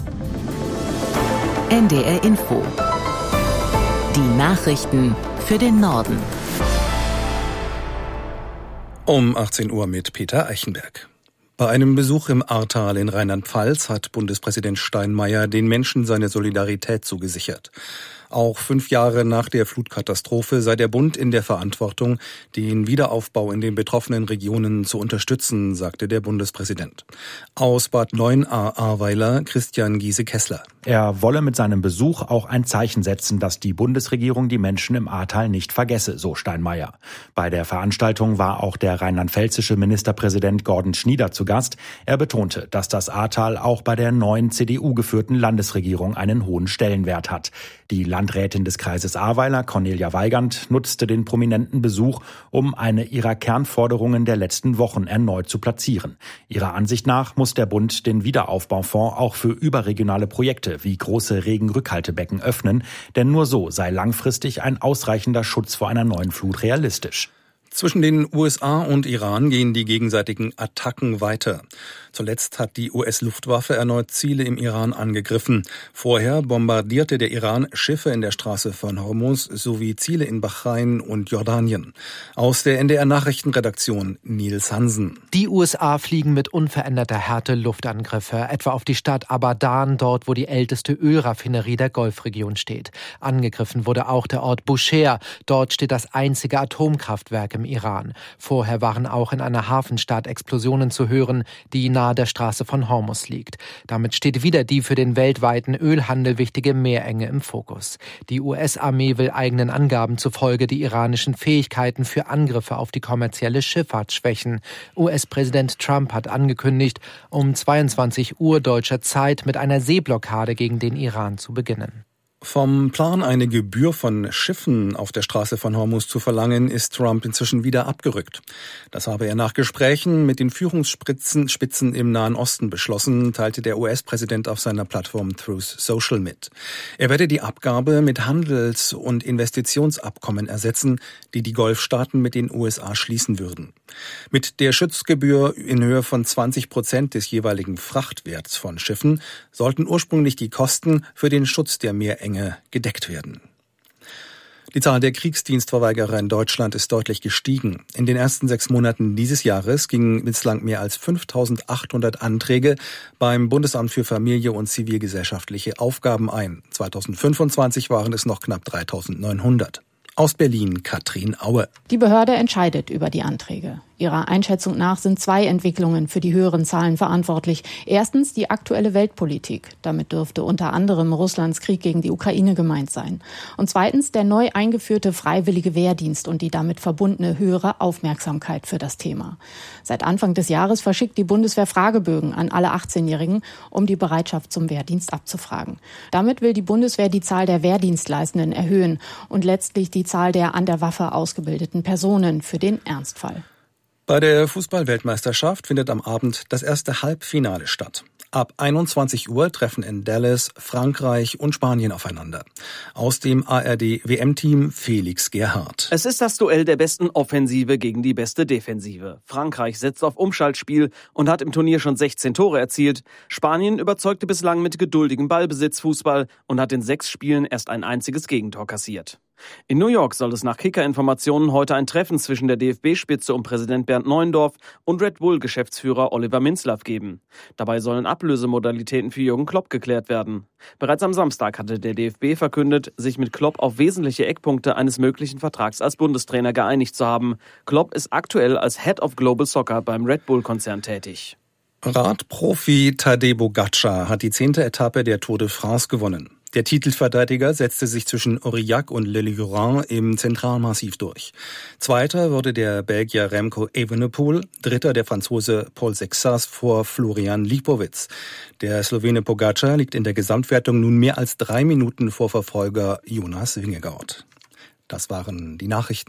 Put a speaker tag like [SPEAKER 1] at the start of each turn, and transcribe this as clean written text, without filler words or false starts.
[SPEAKER 1] NDR Info. Die Nachrichten für den Norden.
[SPEAKER 2] Um 18 Uhr mit Peter Eichenberg. Bei einem Besuch im Ahrtal in Rheinland-Pfalz hat Bundespräsident Steinmeier den Menschen seine Solidarität zugesichert. Auch 5 Jahre nach der Flutkatastrophe sei der Bund in der Verantwortung, den Wiederaufbau in den betroffenen Regionen zu unterstützen, sagte der Bundespräsident. Aus Bad Neuenahr-Ahrweiler Christian Giese-Kessler.
[SPEAKER 3] Er wolle mit seinem Besuch auch ein Zeichen setzen, dass die Bundesregierung die Menschen im Ahrtal nicht vergesse, so Steinmeier. Bei der Veranstaltung war auch der rheinland-pfälzische Ministerpräsident Gordon Schnieder zu Gast. Er betonte, dass das Ahrtal auch bei der neuen CDU-geführten Landesregierung einen hohen Stellenwert hat. Die Landrätin des Kreises Ahrweiler, Cornelia Weigand, nutzte den prominenten Besuch, um eine ihrer Kernforderungen der letzten Wochen erneut zu platzieren. Ihrer Ansicht nach muss der Bund den Wiederaufbaufonds auch für überregionale Projekte wie große Regenrückhaltebecken öffnen, denn nur so sei langfristig ein ausreichender Schutz vor einer neuen Flut realistisch.
[SPEAKER 2] Zwischen den USA und Iran gehen die gegenseitigen Attacken weiter. Zuletzt hat die US-Luftwaffe erneut Ziele im Iran angegriffen. Vorher bombardierte der Iran Schiffe in der Straße von Hormuz sowie Ziele in Bahrain und Jordanien. Aus der NDR-Nachrichtenredaktion Nils Hansen.
[SPEAKER 4] Die USA fliegen mit unveränderter Härte Luftangriffe, etwa auf die Stadt Abadan, dort wo die älteste Ölraffinerie der Golfregion steht. Angegriffen wurde auch der Ort Bushehr. Dort steht das einzige Atomkraftwerk im Iran. Vorher waren auch in einer Hafenstadt Explosionen zu hören, die nahe der Straße von Hormuz liegt. Damit steht wieder die für den weltweiten Ölhandel wichtige Meerenge im Fokus. Die US-Armee will eigenen Angaben zufolge die iranischen Fähigkeiten für Angriffe auf die kommerzielle Schifffahrt schwächen. US-Präsident Trump hat angekündigt, um 22 Uhr deutscher Zeit mit einer Seeblockade gegen den Iran zu beginnen.
[SPEAKER 2] Vom Plan, eine Gebühr von Schiffen auf der Straße von Hormuz zu verlangen, ist Trump inzwischen wieder abgerückt. Das habe er nach Gesprächen mit den Führungsspitzen im Nahen Osten beschlossen, teilte der US-Präsident auf seiner Plattform Truth Social mit. Er werde die Abgabe mit Handels- und Investitionsabkommen ersetzen, die die Golfstaaten mit den USA schließen würden. Mit der Schutzgebühr in Höhe von 20% des jeweiligen Frachtwerts von Schiffen sollten ursprünglich die Kosten für den Schutz der Meerenge gedeckt werden. Die Zahl der Kriegsdienstverweigerer in Deutschland ist deutlich gestiegen. In den ersten 6 Monaten dieses Jahres gingen bislang mehr als 5.800 Anträge beim Bundesamt für Familie und zivilgesellschaftliche Aufgaben ein. 2025 waren es noch knapp 3.900. Aus Berlin Katrin Aue.
[SPEAKER 5] Die Behörde entscheidet über die Anträge. Ihrer Einschätzung nach sind 2 Entwicklungen für die höheren Zahlen verantwortlich. Erstens die aktuelle Weltpolitik. Damit dürfte unter anderem Russlands Krieg gegen die Ukraine gemeint sein. Und zweitens der neu eingeführte freiwillige Wehrdienst und die damit verbundene höhere Aufmerksamkeit für das Thema. Seit Anfang des Jahres verschickt die Bundeswehr Fragebögen an alle 18-Jährigen, um die Bereitschaft zum Wehrdienst abzufragen. Damit will die Bundeswehr die Zahl der Wehrdienstleistenden erhöhen und letztlich die Zahl der an der Waffe ausgebildeten Personen für den Ernstfall.
[SPEAKER 2] Bei der Fußball-Weltmeisterschaft findet am Abend das erste Halbfinale statt. Ab 21 Uhr treffen in Dallas Frankreich und Spanien aufeinander. Aus dem ARD-WM-Team Felix Gerhardt.
[SPEAKER 6] Es ist das Duell der besten Offensive gegen die beste Defensive. Frankreich setzt auf Umschaltspiel und hat im Turnier schon 16 Tore erzielt. Spanien überzeugte bislang mit geduldigem Ballbesitzfußball und hat in 6 Spielen erst ein einziges Gegentor kassiert. In New York soll es nach Kicker-Informationen heute ein Treffen zwischen der DFB-Spitze um Präsident Bernd Neuendorf und Red Bull-Geschäftsführer Oliver Minzlaff geben. Dabei sollen Ablösemodalitäten für Jürgen Klopp geklärt werden. Bereits am Samstag hatte der DFB verkündet, sich mit Klopp auf wesentliche Eckpunkte eines möglichen Vertrags als Bundestrainer geeinigt zu haben. Klopp ist aktuell als Head of Global Soccer beim Red Bull-Konzern tätig.
[SPEAKER 2] Radprofi Tadej Pogačar hat die 10. Etappe der Tour de France gewonnen. Der Titelverteidiger setzte sich zwischen Aurillac und Le Lioran im Zentralmassiv durch. Zweiter wurde der Belgier Remco Evenepoel, dritter der Franzose Paul Sexas vor Florian Lipowitz. Der Slowene Pogačar liegt in der Gesamtwertung nun mehr als 3 Minuten vor Verfolger Jonas Vingegaard. Das waren die Nachrichten.